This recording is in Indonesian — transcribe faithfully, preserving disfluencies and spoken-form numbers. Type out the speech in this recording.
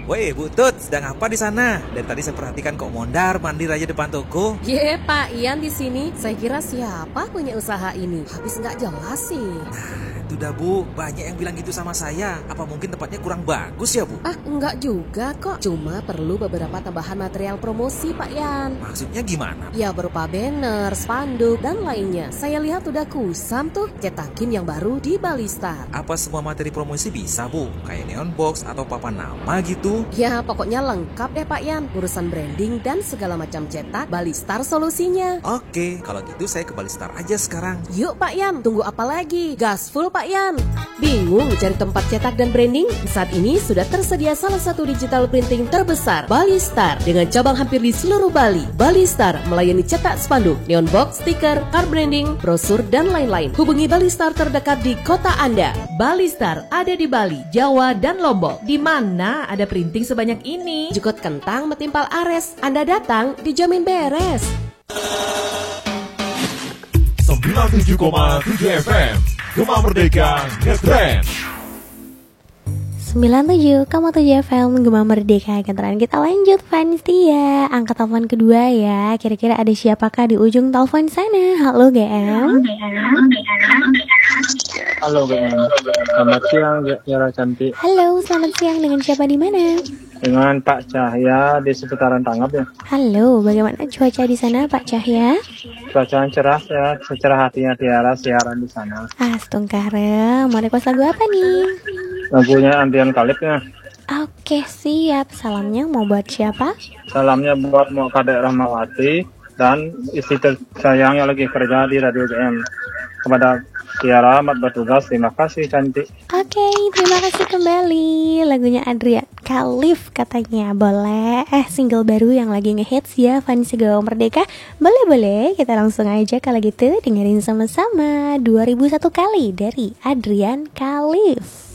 Woi, Bu Tut, sedang apa di sana? Dari tadi saya perhatikan kok mondar mandir aja depan toko. Ye, Pak Ian di sini. Saya kira siapa punya usaha ini? Habis nggak jelas sih. Itu dah Bu, banyak yang bilang gitu sama saya. Apa mungkin tempatnya kurang bagus ya Bu? Ah, enggak juga kok. Cuma perlu beberapa tambahan material promosi, Pak Ian. Maksudnya gimana? Ya berupa banner, spanduk, dan lainnya. Saya lihat udah kusam tuh, cetakin yang baru di Balistar. Apa semua materi promosi bisa Bu? Kayak neon box atau papan nama gitu? Ya pokoknya lengkap deh Pak Ian. Urusan branding dan segala macam cetak, Balistar solusinya. Oke, kalau gitu saya ke Balistar aja sekarang. Yuk Pak Ian, tunggu apa lagi? Gas full Pak Ian. Bingung cari tempat cetak dan branding? Saat ini sudah tersedia salah satu digital printing terbesar, Balistar, dengan cabang hampir di seluruh Bali. Balistar melayani cetak spanduk, neon box, stiker, card branding, brosur, dan lain-lain. Hubungi Balistar terdekat di kota Anda. Balistar ada di Bali, Jawa, dan Lombok. Di mana ada printing sebanyak ini? Jukut kentang metimpal ares. Anda datang dijamin beres. sembilan puluh tujuh koma tujuh F M Gema Merdeka Ngetrend. sembilan puluh tujuh koma tujuh F M Gema Merdeka Ngetrend. Kita lanjut fans dia. Angkat telepon kedua ya. Kira-kira ada siapakah di ujung telepon sana? Halo G M. Halo G M. Selamat siang Yara cantik. Halo, selamat siang. Dengan siapa di mana? Dengan Pak Cahya di seputaran Tanggap ya. Halo, bagaimana cuaca di sana Pak Cahya? Cuaca yang cerah ya, secerah hatinya Tiara siaran di sana. Astungkare, mau request lagu apa nih? Lagunya Andian Kalipnya. Oke, siap. Salamnya mau buat siapa? Salamnya buat mau Kadek Rahmawati dan istri tersayang yang lagi kerja di Radio G M. Kepada Tiara amat bertugas, terima kasih cantik. Oke, terima kasih kembali. Lagunya Adrian Khalif katanya. Boleh, eh single baru yang lagi ngehits ya fans Gema Merdeka. Boleh-boleh, kita langsung aja kalau gitu dengerin sama-sama dua ribu satu kali dari Adrian Khalif.